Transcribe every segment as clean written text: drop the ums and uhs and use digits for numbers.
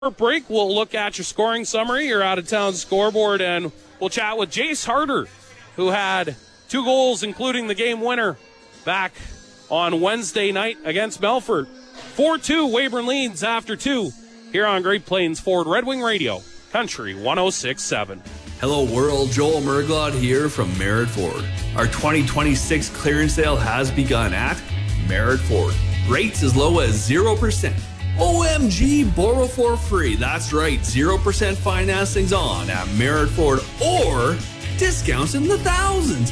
Break, we'll look at your scoring summary, your out-of-town scoreboard, and we'll chat with Jace Harder, who had 2 goals, including the game winner, back on Wednesday night against Melfort. 4-2, Weyburn leads after 2 here on Great Plains Ford Red Wing Radio, Country 106.7. Hello world, Joel Merglot here from Merritt Ford. Our 2026 clearance sale has begun at Merritt Ford. Rates as low as 0%. OMG, borrow for free. That's right, 0% financing's on at Merritt Ford, or discounts in the thousands.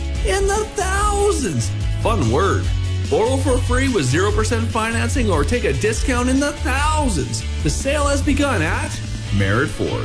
Fun word. Borrow for free with 0% financing or take a discount in the thousands. The sale has begun at Merritt Ford.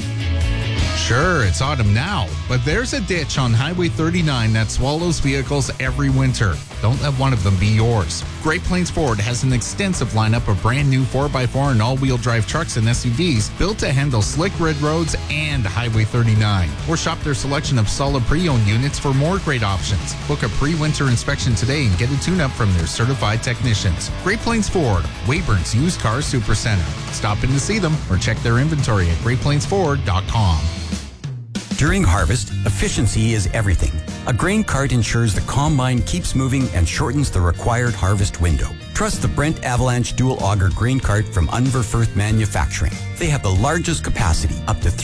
Sure, it's autumn now, but there's a ditch on Highway 39 that swallows vehicles every winter. Don't let one of them be yours. Great Plains Ford has an extensive lineup of brand new 4x4 and all-wheel drive trucks and SUVs built to handle slick red roads and Highway 39. Or shop their selection of solid pre-owned units for more great options. Book a pre-winter inspection today and get a tune-up from their certified technicians. Great Plains Ford, Weyburn's used car supercenter. Stop in to see them or check their inventory at greatplainsford.com. During harvest, efficiency is everything. A grain cart ensures the combine keeps moving and shortens the required harvest window. Trust the Brent Avalanche Dual Auger Grain Cart from Unverfirth Manufacturing. They have the largest capacity, up to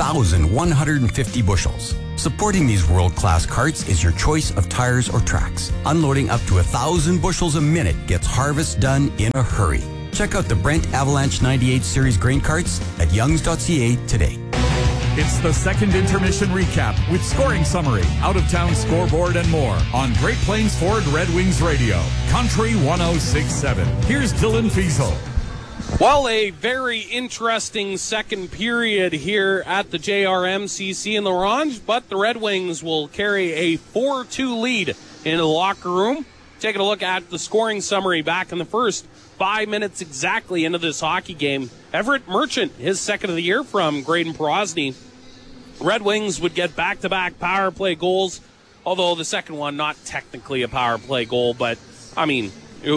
3,150 bushels. Supporting these world-class carts is your choice of tires or tracks. Unloading up to 1,000 bushels a minute gets harvest done in a hurry. Check out the Brent Avalanche 98 Series grain carts at youngs.ca today. It's the second intermission recap with scoring summary, out-of-town scoreboard, and more on Great Plains Ford Red Wings Radio, Country 106.7. Here's Dylan Fiesel. Well, a very interesting second period here at the JRMCC in L'Orange, but the Red Wings will carry a 4-2 lead in the locker room. Taking a look at the scoring summary back in the first 5 minutes exactly into this hockey game. Everett Merchant, his second of the year from Graydon Porosny. Red Wings would get back-to-back power play goals, although the second one not technically a power play goal, but, I mean,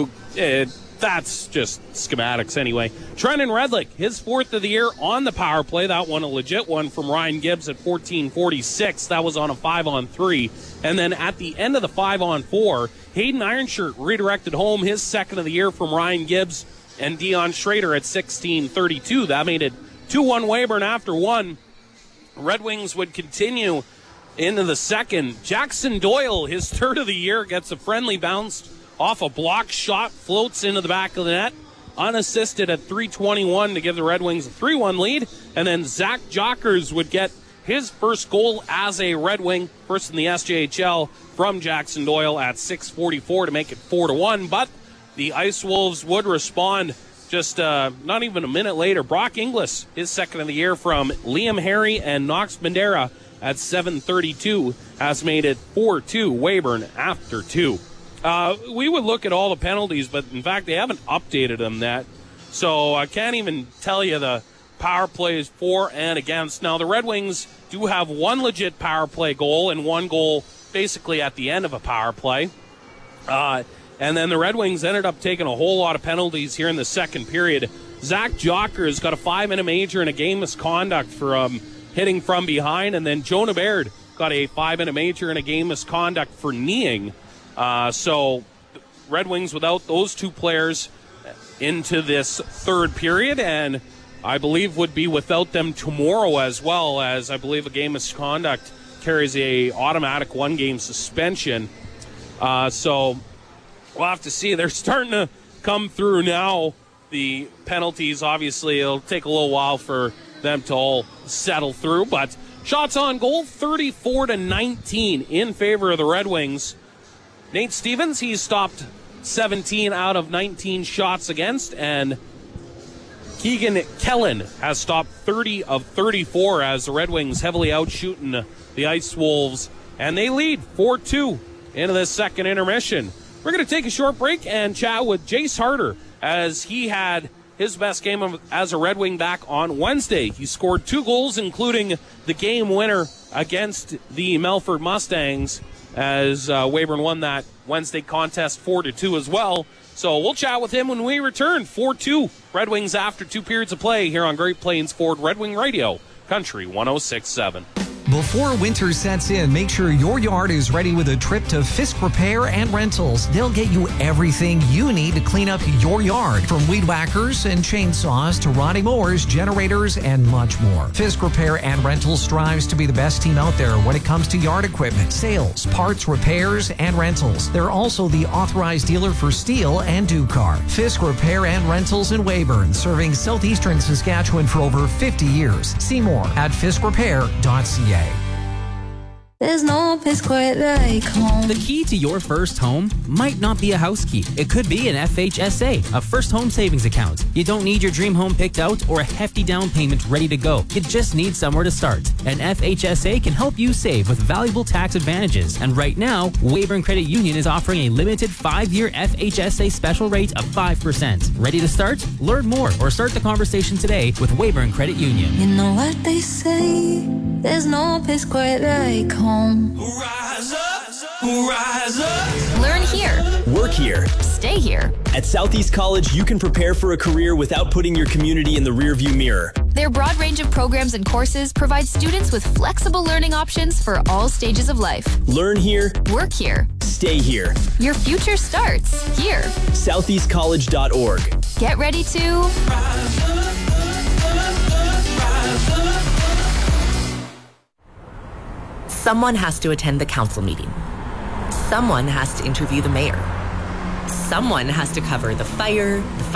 that's just schematics anyway. Trenton Redlick, his fourth of the year on the power play. That one a legit one from Ryan Gibbs at 14:46. That was on a 5-on-3. And then at the end of the 5-on-4, Hayden Ironshirt redirected home his second of the year from Ryan Gibbs and Dion Schrader at 16:32. That made it 2-1 Weyburn after one. Red Wings would continue into the second. Jackson Doyle, his third of the year, gets a friendly bounce off a block shot, floats into the back of the net, unassisted at 3:21 to give the Red Wings a 3-1 lead. And then Zach Jockers would get his first goal as a Red Wing, first in the SJHL, from Jackson Doyle at 6:44 to make it 4-1. But the Ice Wolves would respond just not even a minute later. Brock Inglis, his second of the year from Liam Harry and Knox Bandera at 7:32, has made it 4-2 Weyburn after 2. We would look at all the penalties, but in fact they haven't updated them yet. So I can't even tell you the power plays for and against. Now the Red Wings do have one legit power play goal and one goal basically at the end of a power play. And then the Red Wings ended up taking a whole lot of penalties here in the second period. Zach Jockers got a 5-minute major and a game misconduct for hitting from behind. And then Jonah Baird got a 5-minute major and a game misconduct for kneeing. So Red Wings without those two players into this third period, and I believe would be without them tomorrow as well, as I believe a game misconduct carries a automatic 1-game suspension. So we'll have to see. They're starting to come through now. The penalties, obviously, it'll take a little while for them to all settle through. But shots on goal, 34-19 in favor of the Red Wings. Nate Stevens, he's stopped 17 out of 19 shots against. And Keegan Kellen has stopped 30 of 34 as the Red Wings heavily outshooting the Ice Wolves. And they lead 4-2 into this second intermission. We're going to take a short break and chat with Jace Harder as he had his best game as a Red Wing back on Wednesday. He scored 2 goals, including the game winner against the Melfort Mustangs, as Weyburn won that Wednesday contest 4-2 as well. So we'll chat with him when we return. 4-2 Red Wings after 2 periods of play here on Great Plains Ford Red Wing Radio, Country 106.7. Before winter sets in, make sure your yard is ready with a trip to Fisk Repair and Rentals. They'll get you everything you need to clean up your yard, from weed whackers and chainsaws to riding mowers, generators, and much more. Fisk Repair and Rentals strives to be the best team out there when it comes to yard equipment, sales, parts, repairs, and rentals. They're also the authorized dealer for Steel and Ducar. Fisk Repair and Rentals in Weyburn, serving southeastern Saskatchewan for over 50 years. See more at fiskrepair.ca. There's no place quite like home. The key to your first home might not be a house key. It could be an FHSA, a first home savings account. You don't need your dream home picked out or a hefty down payment ready to go. You just need somewhere to start. An FHSA can help you save with valuable tax advantages. And right now, Weyburn Credit Union is offering a limited 5-year FHSA special rate of 5%. Ready to start? Learn more or start the conversation today with Weyburn Credit Union. You know what they say, there's no place quite like home. Rise up, rise up. Learn here. Work here. Stay here. At Southeast College, you can prepare for a career without putting your community in the rearview mirror. Their broad range of programs and courses provide students with flexible learning options for all stages of life. Learn here. Work here. Stay here. Your future starts here. SoutheastCollege.org. Get ready to rise up. Someone has to attend the council meeting. Someone has to interview the mayor. Someone has to cover the fire, the